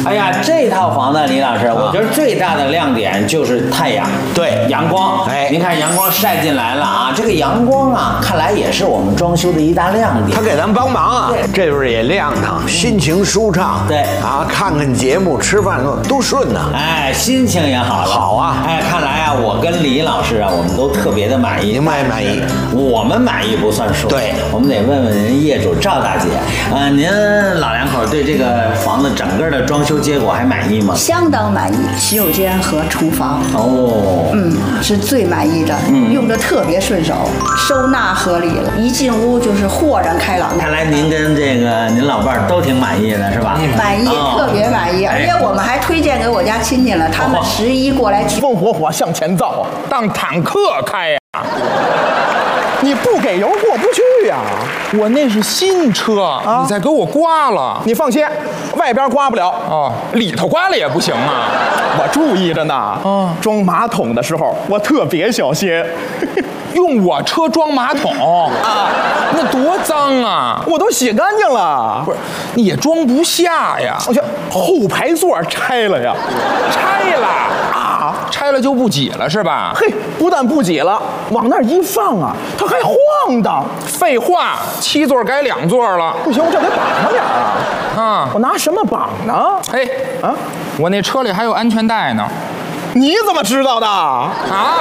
哎呀，这套房子李老师，我觉得最大的亮点就是太阳， 对， 阳光。 哎， 您看阳光晒进来了啊，这个阳光啊，看来也是我们装修的一大亮点。 他给咱帮忙啊，这就是也亮堂，心情舒畅。 对啊，看看节目、吃饭都顺呐。 哎，心情也好了。 好啊。 哎，看来啊，我跟李老师啊，我们都特别的满意。 您满意？ 我们满意不算数。 对， 我们得问问人业主赵大姐。您老两口对这个房子整个的装修结果还满意吗？ 相当满意，洗手间和厨房。 哦。 是最满意的。用的特别顺手，收纳合理了，一进屋就是豁然开朗。 看来您跟您老伴儿都挺满意的是吧？ 满意，特别满意。而且我们还推荐给我家亲戚了，他们11过来风火火向前造啊， 当坦克开呀！ 你不给油过不去呀！ 我那是新车，你再给我刮了。 你放心，外边刮不了哦，里头刮了也不行啊。 我注意着呢。装马桶的时候我特别小心。 用我车装马桶啊，那多脏啊！ 我都洗干净了。 不是，你也装不下呀。 我去，后排座拆了呀。 拆了啊？拆了就不挤了是吧？ 嘿，不但不挤了，往那儿一放啊，它还晃荡。 废话，7座改2座了。 不行，我这得绑上点啊。 啊， 我拿什么绑呢？ 哎，啊，我那车里还有安全带呢。 你怎么知道的？啊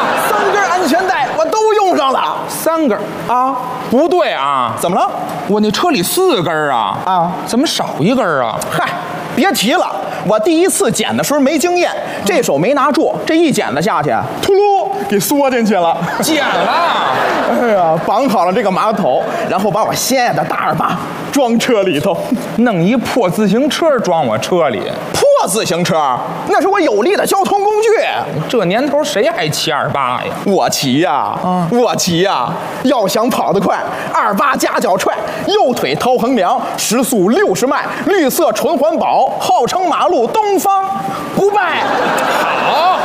，3根安全带我都用上了。 3根啊？不对啊！ 怎么了？ 我那车里4根啊！啊，怎么少1根啊？ 嗨，别提了，我第一次剪的时候没经验，这手没拿住，这一剪子下去，秃噜给缩进去了。 剪了！ 哎呀，绑好了这个马桶，然后把我心爱的大28装车里头， 弄一破自行车装我车里。 破自行车，那是我有力的交通工具。 这年头谁还骑28呀？ 我骑呀，我骑呀！要想跑得快，28夹脚踹，右腿掏横梁，时速60迈，绿色纯环保，号称马路东方不败。 好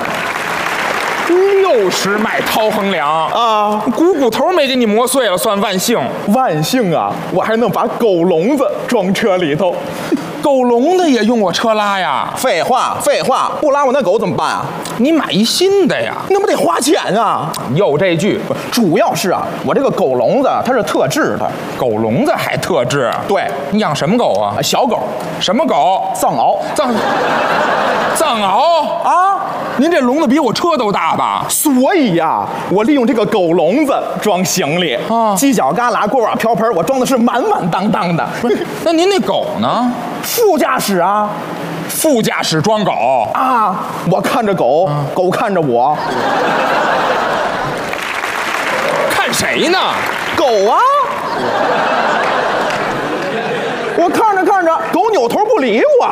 ，60迈掏横梁啊！骨头没给你磨碎了，算万幸。 万幸啊！我还能把狗笼子装车里头。 狗笼子也用我车拉呀？ 废话，废话，不拉我那狗怎么办啊？ 你买一新的呀？ 那不得花钱啊！ 有这句， 主要是啊，我这个狗笼子它是特制的。 狗笼子还特制？ 对， 你养什么狗啊？ 小狗。 什么狗？ 藏獒。 藏獒啊！您这笼子比我车都大吧？ 所以呀，我利用这个狗笼子装行李啊，犄角旮旯、锅碗瓢盆，我装的是满满当当的。 那您那狗呢？ 副驾驶啊， 副驾驶装狗啊！我看着狗，狗看着我， 看谁呢？ 狗啊！